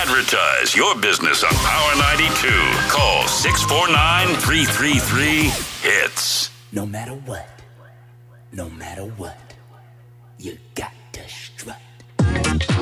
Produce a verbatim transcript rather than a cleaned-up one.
Advertise your business on Power ninety-two. Call six four nine, three three three, hits. No matter what, no matter what, you